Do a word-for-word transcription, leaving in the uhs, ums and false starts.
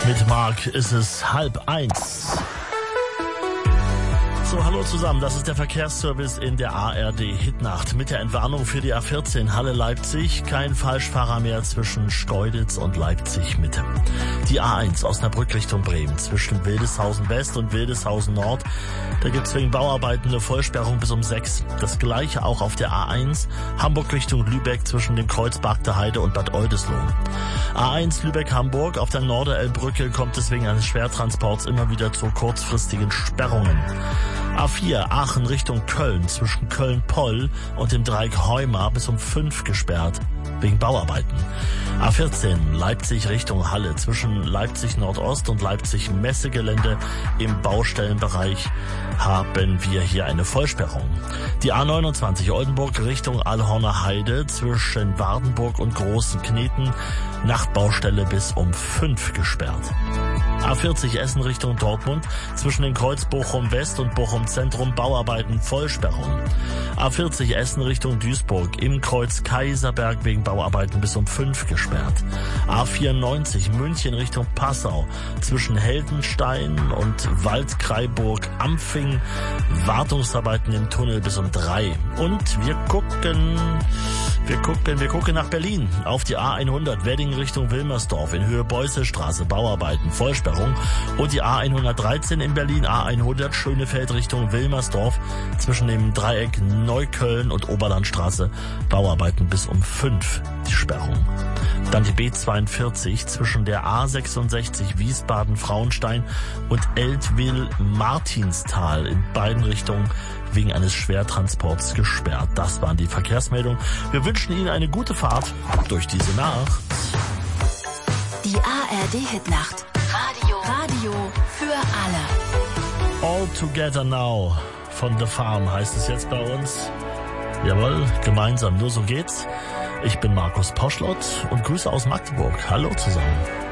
Mit Marc ist es halb eins. So, hallo zusammen, das ist der Verkehrsservice in der A R D Hitnacht mit der Entwarnung für die A vierzehn Halle-Leipzig. Kein Falschfahrer mehr zwischen Schkeuditz und Leipzig-Mitte. Die A eins Osnabrück Richtung Bremen zwischen Wildeshausen West und Wildeshausen Nord. Da gibt's wegen Bauarbeiten eine Vollsperrung bis um sechs. Das gleiche auch auf der A eins Hamburg Richtung Lübeck zwischen dem Kreuz Barkter Heide und Bad Oldesloe. A eins Lübeck-Hamburg auf der Norderelbbrücke kommt es wegen eines Schwertransports immer wieder zu kurzfristigen Sperrungen. A vier Aachen Richtung Köln zwischen Köln-Poll und dem Dreieck Heumar bis um fünf gesperrt wegen Bauarbeiten. A vierzehn Leipzig Richtung Halle zwischen Leipzig Nordost und Leipzig Messegelände im Baustellenbereich haben wir hier eine Vollsperrung. Die A neunundzwanzig Oldenburg Richtung Allhorner Heide zwischen Wardenburg und Großen Kneten Nachtbaustelle bis um fünf gesperrt. A vierzig Essen Richtung Dortmund zwischen den Kreuz Bochum West und Bochum Zentrum Bauarbeiten Vollsperrung. A vierzig Essen Richtung Duisburg im Kreuz Kaiserberg wegen Bauarbeiten bis um fünf gesperrt. A vierundneunzig München Richtung Passau zwischen Heldenstein und Waldkraiburg Ampfing Wartungsarbeiten im Tunnel bis um drei. Und wir gucken, wir gucken, wir gucken nach Berlin auf die A hundert Wedding Richtung Wilmersdorf in Höhe Beuselstraße Bauarbeiten Vollsperrung. Und die A hundertdreizehn in Berlin, A hundert Schönefeld Richtung Wilmersdorf zwischen dem Dreieck Neukölln und Oberlandstraße Bauarbeiten bis um fünf die Sperrung. Dann die B zweiundvierzig zwischen der A sechsundsechzig Wiesbaden-Frauenstein und Eltville-Martinstal in beiden Richtungen wegen eines Schwertransports gesperrt. Das waren die Verkehrsmeldungen. Wir wünschen Ihnen eine gute Fahrt durch diese Nacht. Die A R D-Hitnacht. Radio. Radio für alle. All Together Now von The Farm heißt es jetzt bei uns. Jawohl, gemeinsam, nur so geht's. Ich bin Markus Poschlott und Grüße aus Magdeburg. Hallo zusammen.